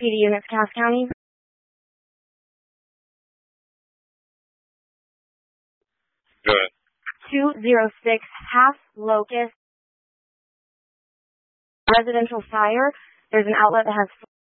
PD units, Cass County. Go ahead. 206 Half Locust. Residential fire. There's an outlet that has